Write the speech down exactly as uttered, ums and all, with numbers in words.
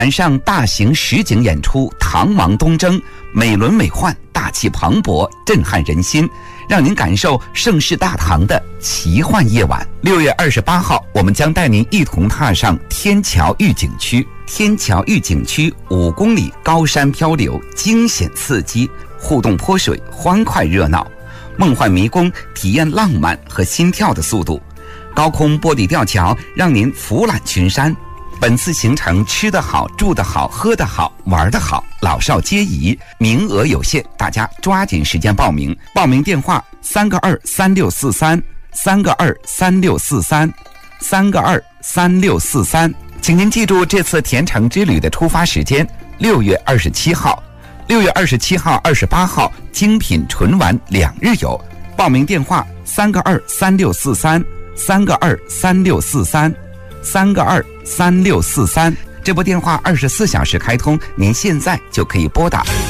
晚上大型实景演出《唐王东征》，美轮美奂，大气磅礴，震撼人心，让您感受盛世大唐的奇幻夜晚。六月二十八号，我们将带您一同踏上天桥峪景区。天桥峪景区五公里高山漂流，惊险刺激，互动泼水，欢快热闹，梦幻迷宫，体验浪漫和心跳的速度。高空玻璃吊桥让您俯览群山。本次行程吃得好，住得好，喝得好，玩得好，老少皆宜，名额有限，大家抓紧时间报名。报名电话三个二三六四三三个二三六四三三个二三六四三。请您记住这次甜城之旅的出发时间：六月二十七号。六月二十七号、二十八号，精品纯玩两日游。报名电话三个二三六四三三个二三六四三三个二三六四三。这部电话二十四小时开通，您现在就可以拨打。